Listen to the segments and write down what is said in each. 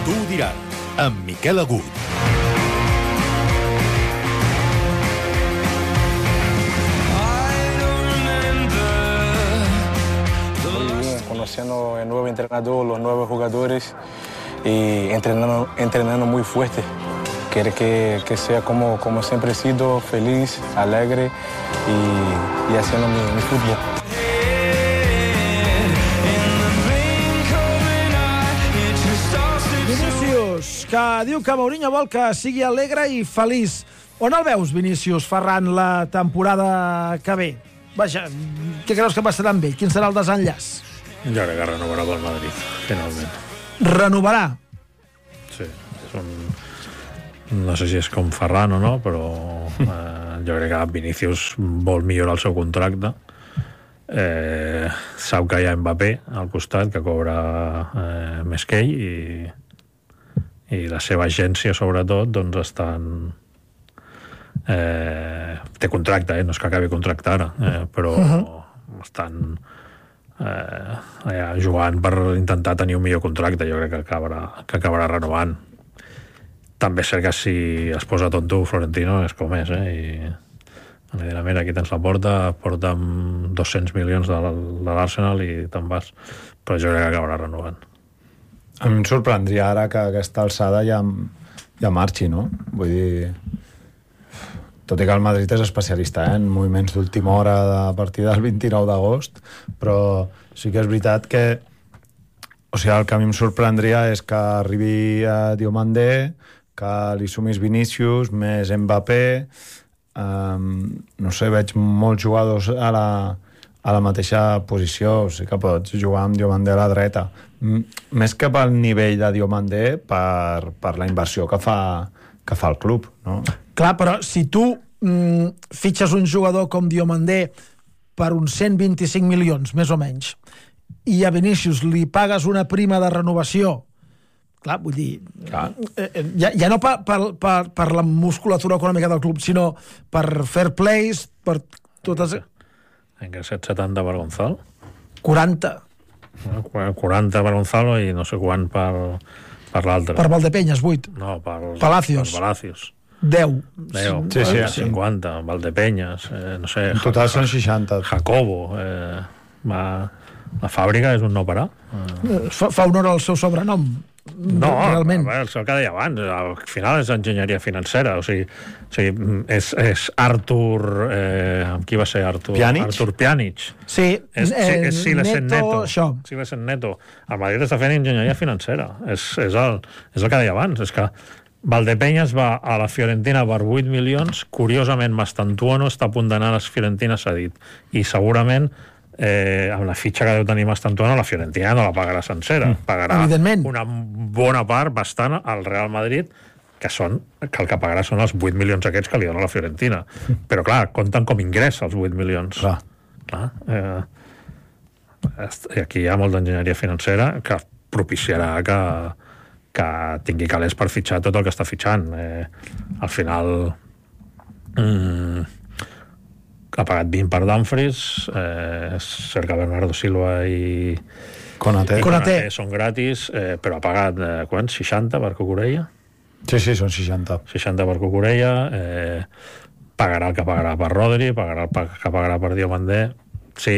Tu ho diràs, amb Miquel Agut. Conociendo el nuevo entrenador, los nuevos jugadores y entrenando muy fuerte. Quiere que sea como siempre he sido, feliz, alegre y haciendo mi fútbol. Vinícius, que diu que Mourinho vol que sigui alegre i feliç. On el veus, Vinícius, Ferran, la temporada que ve? Vaja, què creus que passarà amb ell? Quin serà el desenllaç? Jo crec que renovarà pel Madrid, finalment. Renovarà? Sí, és un... No sé si és com Ferran o no, però jo crec que Vinícius vol millorar el seu contracte. Sap que hi ha Mbappé al costat, que cobra més que ell, i la seva agència, sobretot, doncs estan... té contracte, no és que acabi contracte ara, però estan jugant per intentar tenir un millor contracte. Jo crec que acabarà renovant. També és cert que si es posa tonto Florentino és com és, i li dirà, mira, aquí tens la porta amb 200 milions de l'Arsenal i te'n vas, però jo crec que acabarà renovant. A mi em sorprendria ara que aquesta alçada ja marxi, no? Vull dir, tot i que el Madrid és especialista en moviments d'última hora a partir del 29 d'agost, però sí que és veritat que, o sigui, el que a mi em sorprendria és que arribi a Diomandé, que li sumis Vinícius, més Mbappé, no sé, veig molts jugadors a la mateixa posició, sí que pots jugar amb Diomandé a la dreta. Més que pel nivell de Diomandé, per la inversió que fa el club, no? Clar, però si tu fitxes un jugador com Diomandé per uns 125 milions, més o menys, i a Vinícius li pagues una prima de renovació, clar, vull dir, ja no per la musculatura econòmica del club, sinó per fair plays, per totes... En què 70 per Gonzalo? 40. 40 per Gonzalo i no sé quant per l'altre. Per Valdepeñas, 8. No, per Palacios. 10. Sí, 50, Valdepeñas, no sé... En total són 60. Jacobo, la fàbrica és un no parar. Fa honor al seu sobrenom. No, realment. és el que deia abans, al final és enginyeria financera, o sigui és Artur, qui va ser Artur? Pjanic? Artur Pjanic. Sí, Neto. Això. Neto. El Madrid està fent enginyeria financera, és el que deia abans, és que Valdepeñas va a la Fiorentina per 8 milions, curiosament Mastantuono està a punt d'anar a les Fiorentines cedit, i segurament amb la fitxa que deu tenir Mastantuono, la Fiorentina no la pagarà sencera, pagarà una bona part, bastant, al Real Madrid, que el que pagarà són els 8 milions aquests que li dona la Fiorentina. Però clar, compten com ingrés els 8 milions. Clar. I aquí hi ha molta enginyeria financera que propiciarà que tingui calés per fitxar tot el que està fitxant. Al final ha pagat 20 per Dumfries, cerca Bernardo Silva i Konaté són gratis, però ha pagat 60 per Cucurella? Sí, són 60. 60 per Cucurella, pagarà el que pagarà per Rodri, pagarà el que pagarà per Diomandé. Sí,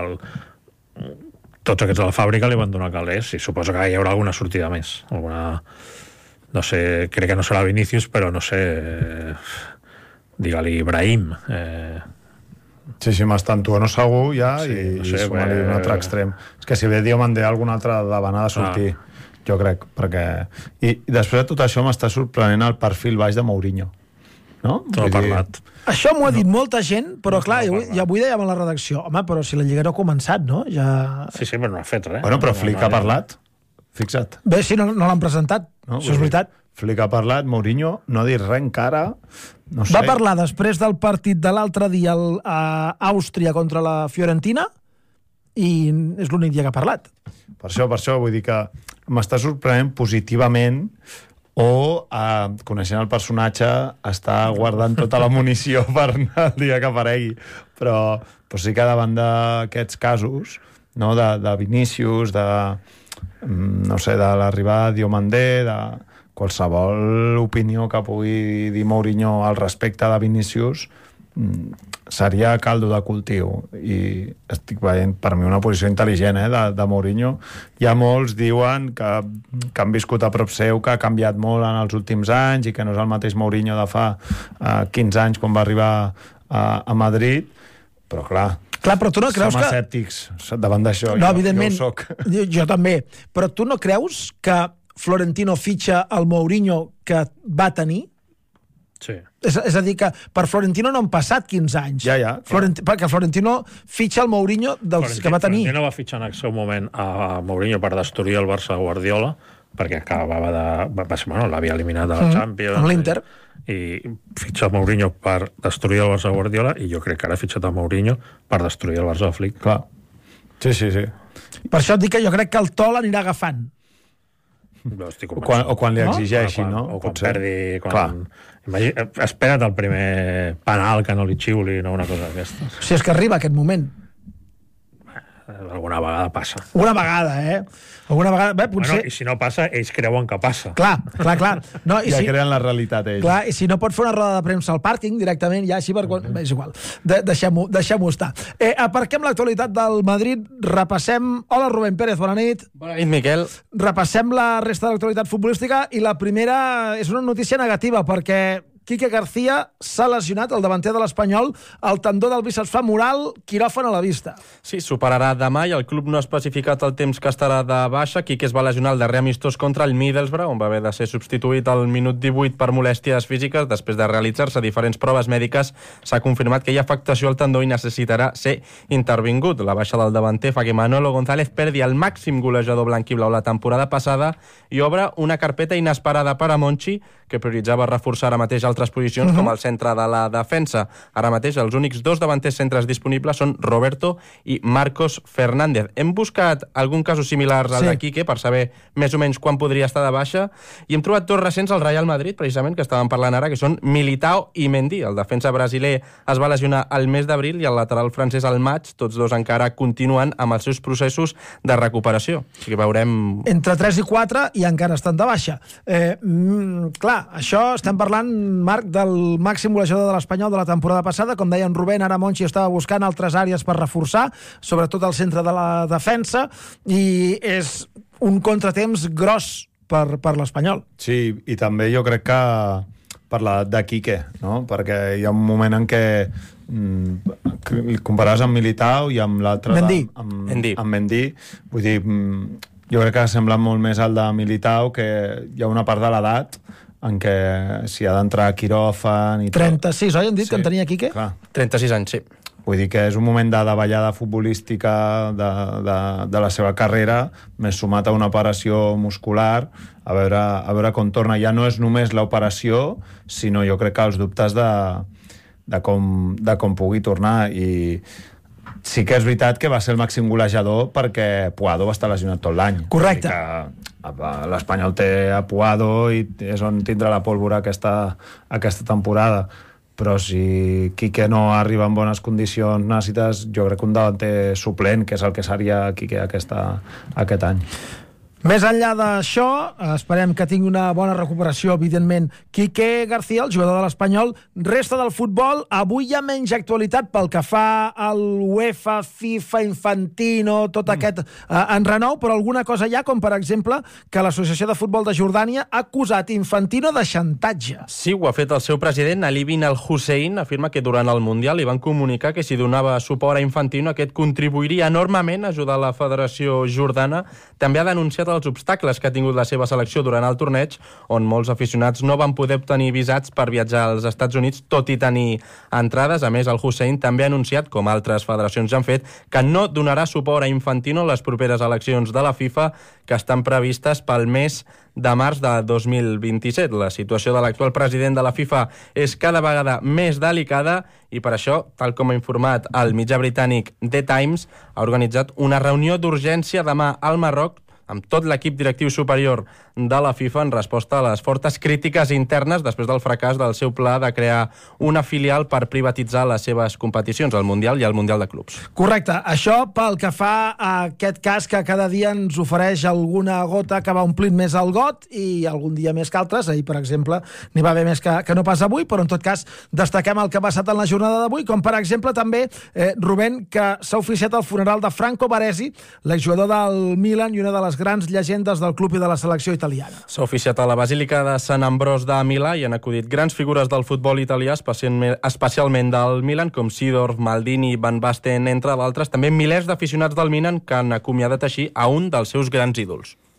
tots aquests de la fàbrica li van donar calés, i suposo que hi haurà alguna sortida més. No sé, crec que no serà Vinícius, però no sé, digue-li Ibrahim. Sí, Mastantuono segur ja, sí, no sé, i sumar-li un altre extrem. És que si ve Diomandé algun altre davant ha de sortir, jo crec, perquè... I després de tot això m'està sorprenent el perfil baix de Mourinho, no? T'ho he parlat. Això m'ho ha dit molta gent, però clar, ja avui dèiem a la redacció, home, però si la Lliga no ha començat, no? Sí, però no ha fet res. Bueno, però Flick ha parlat, fixa't. Bé, si no l'han presentat, això és veritat. Flick ha parlat, Mourinho no ha dit res encara, no sé. Va parlar després del partit de l'altre dia a Àustria contra la Fiorentina i és l'únic dia que ha parlat. Per això, vull dir que m'està sorprenent positivament, o coneixent el personatge està guardant tota la munició per anar el dia que aparegui, però sí que davant d'aquests casos, no, de Vinícius, no sé, de l'arribada de Diomandé, de qualsevol opinió que pugui dir Mourinho al respecte de Vinícius, seria caldo de cultiu, i estic veient per mi una posició intel·ligent de Mourinho. Hi ha molts diuen que han viscut a prop seu, que ha canviat molt en els últims anys i que no és el mateix Mourinho de fa 15 anys quan va arribar a Madrid, però clar, però tu no creus som escèptics davant d'això. No, evidentment, jo ho soc. Jo també, però tu no creus que Florentino fitxa el Mourinho que va tenir? Sí. És a dir, que per Florentino no han passat 15 anys. Ja. Perquè Florentino fitxa el Mourinho que va tenir. Florentino va fitxar en el seu moment a Mourinho per destruir el Barça de Guardiola, perquè acabava l'havia eliminat de la Champions. Amb l'Inter. I fitxa el Mourinho per destruir el Barça de Guardiola, i jo crec que ara ha fitxat el Mourinho per destruir el Barça de Flick. Clar. Sí. Per això et dic que jo crec que el to l'anirà agafant. O quan li exigeixi, no? O quan perdi... Espera't el primer penal que no li xiuli, no una cosa d'aquestes. Si és que arriba aquest moment. Alguna vegada passa. Alguna vegada. Potser... I si no passa, ells creuen que passa. Clar. No, creen la realitat ells. Clar, i si no pot fer una roda de premsa al pàrquing directament, ja així és igual. Deixem-ho estar. Aparquem l'actualitat del Madrid, repassem... Hola, Rubén Pérez, bona nit. Bona nit, Miquel. Repassem la resta de l'actualitat futbolística i la primera és una notícia negativa, perquè Quique García s'ha lesionat, el davanter de l'Espanyol, el tendó del bíceps femoral, quiròfan a la vista. Sí, superarà demà i el club no ha especificat el temps que estarà de baixa. Quique es va lesionar el darrer amistós contra el Middlesbrough, on va haver de ser substituït al minut 18 per molèsties físiques. Després de realitzar-se diferents proves mèdiques, s'ha confirmat que hi ha afectació al tendó i necessitarà ser intervingut. La baixa del davanter fa que Manolo González perdi el màxim golejador blanc i blau la temporada passada i obre una carpeta inesperada per a Monchi, que prioritzava reforçar ara mateix altres posicions com el centre de la defensa. Ara mateix els únics dos davanters centres disponibles són Roberto i Marcos Fernández. Hem buscat algun casos similars al de Quique per saber més o menys quan podria estar de baixa i hem trobat dos recents al Real Madrid, precisament, que estàvem parlant ara, que són Militao i Mendy. El defensa brasiler es va lesionar al mes d'abril i el lateral francès al maig. Tots dos encara continuen amb els seus processos de recuperació. O sigui, veurem... Entre 3 i 4 i encara estan de baixa. Clar, això estem parlant, Marc, del màxim golejador de l'Espanyol de la temporada passada. Com deia en Rubén, ara Monchi estava buscant altres àrees per reforçar, sobretot al centre de la defensa, i és un contratemps gros per l'Espanyol. Sí, i també jo crec que per l'edat de Quique, no? Perquè hi ha un moment en què comparàs amb Militao i amb l'altre... Amb Mendy. Vull dir, jo crec que sembla molt més el de Militao, que hi ha una part de l'edat en què s'hi ha d'entrar a quiròfan... 36, oi? Han dit que en tenia Quique? Clar. 36 anys, sí. Vull dir que és un moment de davallada futbolística de la seva carrera, més sumat a una operació muscular, a veure com torna. Ja no és només l'operació, sinó jo crec que els dubtes de com pugui tornar. I sí que és veritat que va ser el màxim golejador perquè Puado va estar lesionat tot l'any. Correcte. L'Espanyol té a Puado i és on tindrà la pólvora aquesta temporada. Però si Quique no arriba en bones condicions, necessites, jo crec, un davanter suplent, que és el que seria Quique aquest any. Més enllà d'això, esperem que tingui una bona recuperació, evidentment, Quique García, el jugador de l'Espanyol. Resta del futbol, avui hi ha menys actualitat pel que fa al UEFA, FIFA, Infantino, tot aquest enrenou, però alguna cosa hi ha, com per exemple que l'Associació de Futbol de Jordània ha acusat Infantino de xantatge. Sí, ho ha fet el seu president, Ali bin al-Hussein. Afirma que durant el Mundial li van comunicar que si donava suport a Infantino, aquest contribuiria enormement a ajudar la Federació Jordana. També ha denunciat els obstacles que ha tingut la seva selecció durant el torneig, on molts aficionats no van poder obtenir visats per viatjar als Estats Units, tot i tenir entrades. A més, el Hussein també ha anunciat, com altres federacions ja han fet, que no donarà suport a Infantino a les properes eleccions de la FIFA, que estan previstes pel mes de març de 2027. La situació de l'actual president de la FIFA és cada vegada més delicada i per això, tal com ha informat el mitjà britànic The Times, ha organitzat una reunió d'urgència demà al Marroc amb tot l'equip directiu superior de la FIFA en resposta a les fortes crítiques internes després del fracàs del seu pla de crear una filial per privatitzar les seves competicions, el Mundial i el Mundial de Clubs. Correcte. Això pel que fa a aquest cas que cada dia ens ofereix alguna gota que va omplint més el got i algun dia més que altres. Ahir, per exemple, n'hi va haver més que no pas avui, però en tot cas destaquem el que ha passat en la jornada d'avui, com per exemple també, Rubén, que s'ha oficiat el funeral de Franco Baresi, l'exjugador del Milan i una de les grans llegendes del club i de la selecció italiana. S'ha oficiat a la Basílica de Sant Ambròs de Milà i han acudit grans figures del futbol italià, especialment del Milan, com Seedorf, Maldini, Van Basten, entre d'altres. També milers d'aficionats del Milan que han acomiadat així a un dels seus grans ídols.